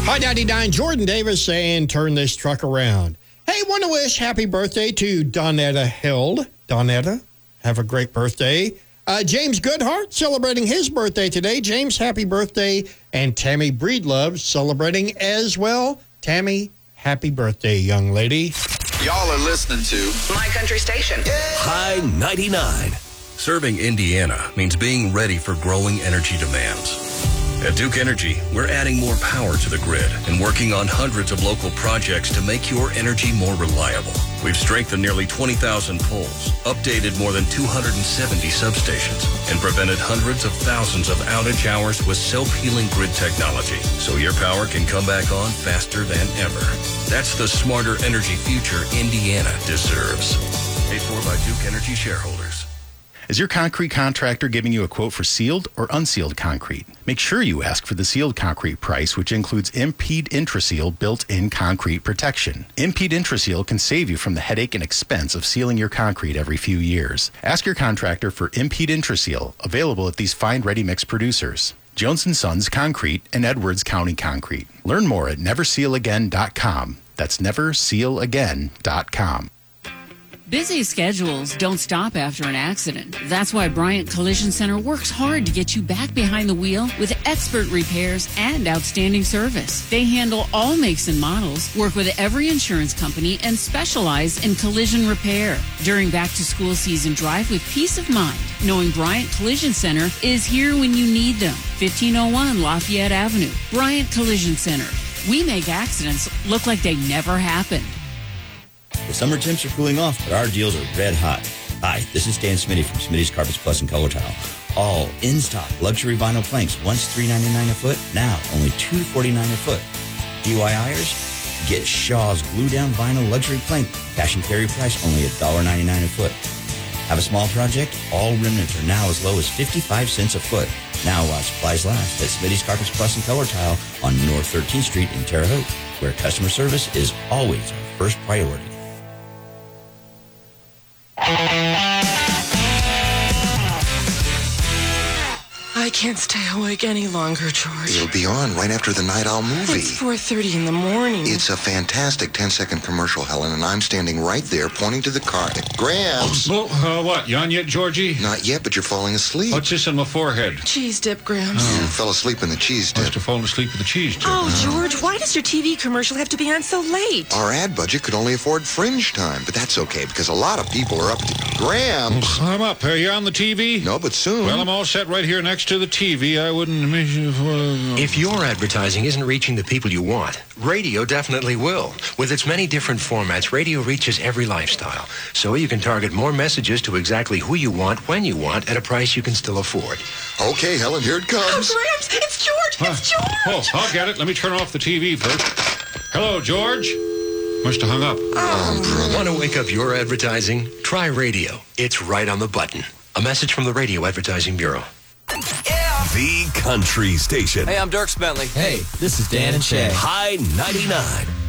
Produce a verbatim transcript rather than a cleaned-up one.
Hi, ninety-nine, Jordan Davis saying, turn this truck around. Hey, want to wish happy birthday to Donetta Hild. Donetta, have a great birthday. Uh, James Goodhart celebrating his birthday today. James, happy birthday. And Tammy Breedlove celebrating as well. Tammy, happy birthday, young lady. Y'all are listening to My Country Station. High ninety-nine. Serving Indiana means being ready for growing energy demands. At Duke Energy, we're adding more power to the grid and working on hundreds of local projects to make your energy more reliable. We've strengthened nearly twenty thousand poles, updated more than two hundred seventy substations, and prevented hundreds of thousands of outage hours with self-healing grid technology, so your power can come back on faster than ever. That's the smarter energy future Indiana deserves. Paid for by Duke Energy shareholders. Is your concrete contractor giving you a quote for sealed or unsealed concrete? Make sure you ask for the sealed concrete price, which includes Impede Intraseal built-in concrete protection. Impede Intraseal can save you from the headache and expense of sealing your concrete every few years. Ask your contractor for Impede Intraseal, available at these fine ready-mix producers: Jones and Sons Concrete and Edwards County Concrete. Learn more at never seal again dot com. That's never seal again dot com. Busy schedules don't stop after an accident. That's why Bryant Collision Center works hard to get you back behind the wheel with expert repairs and outstanding service. They handle all makes and models, work with every insurance company, and specialize in collision repair. During back-to-school season, drive with peace of mind, knowing Bryant Collision Center is here when you need them. fifteen oh one Lafayette Avenue, Bryant Collision Center. We make accidents look like they never happened. The summer temps are cooling off, but our deals are red hot. Hi, this is Dan Smitty from Smitty's Carpets Plus and Color Tile. All in-stock luxury vinyl planks, once three ninety-nine a foot, now only two forty-nine a foot. D I Yers, get Shaw's glue-down vinyl luxury plank, cash and carry price only one ninety-nine a foot. Have a small project? All remnants are now as low as fifty-five cents a foot. Now while supplies last, at Smitty's Carpets Plus and Color Tile on North thirteenth Street in Terre Haute, where customer service is always our first priority. I can't stay awake any longer, George. It'll be on right after the Night Owl movie. It's four thirty in the morning. It's a fantastic ten-second commercial, Helen, and I'm standing right there pointing to the car. Grams! Oh, uh, what, you on yet, Georgie? Not yet, but you're falling asleep. What's this on my forehead? Cheese dip, Grams. Oh. You fell asleep in the cheese dip. Must have fallen asleep with the cheese dip. Oh, George, why does your T V commercial have to be on so late? Our ad budget could only afford fringe time, but that's okay, because a lot of people are up to... Grams! Well, I'm up. Are you on the T V? No, but soon. Well, I'm all set right here next to the T V. I wouldn't miss you for... If your advertising isn't reaching the people you want, radio definitely will. With its many different formats, radio reaches every lifestyle. So you can target more messages to exactly who you want, when you want, at a price you can still afford. Okay, Helen, here it comes. Oh, Grams, it's George! It's George! Oh, I'll get it. Let me turn off the T V first. Hello, George. Must have hung up. Oh, Want to wake up your advertising? Try radio. It's right on the button. A message from the Radio Advertising Bureau. The Country Station. Hey, I'm Dirk Bentley. Hey, this is Dan and Shay. High ninety-nine.